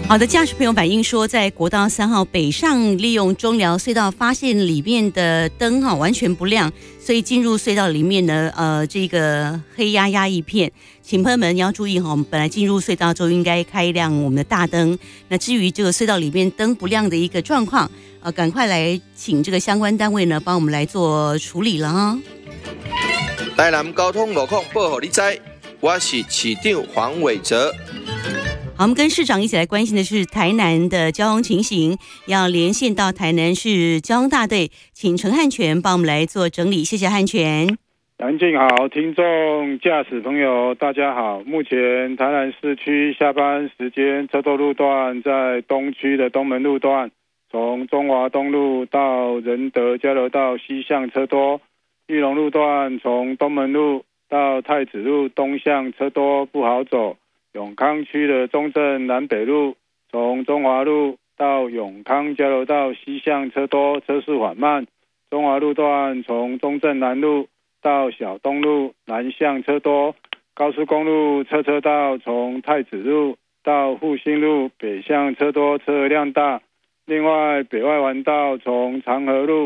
好的，驾驶朋友反映说，在国道3号北上利用中寮隧道，发现里面的灯完全不亮，所以进入隧道里面呢，这个黑压压一片。请朋友们要注意我们本来进入隧道就应该开亮我们的大灯。那至于这个隧道里面灯不亮的一个状况，赶快来请这个相关单位呢帮我们来做处理了啊。 台南交通路况报给你知，我是市长黄伟哲。 好，我们跟市长一起来关心的是台南的交通情形，要连线到台南市交通大队，请陈汉全帮我们来做整理。谢谢汉全。 杨静好，听众驾驶朋友大家好。目前台南市区下班时间车多路段在东区的东门路段，从中华东路到仁德交流道西向车多；裕隆路段从东门路到太子路东向车多不好走。永康区的中正南北路，从中华路到永康交流道西向车多，车速缓慢。中华路段从中正南路到小东路南向车多。高速公路车道从太子路到复兴路北向车多，车流量大。另外北外环道从长和路